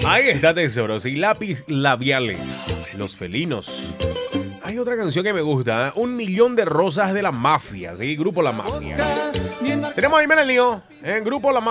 Ahí está, tesoros. Y lápiz labiales. Los felinos. Hay otra canción que me gusta, ¿eh? 1.000.000 de rosas de la mafia. Sí, Grupo La Mafia. Tenemos ahí, Menelio, en Grupo La Mafia.